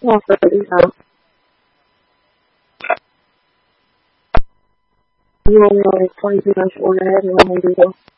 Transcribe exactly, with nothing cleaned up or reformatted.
one thirty, uh, you only like twenty minutes over your head, you want me to go?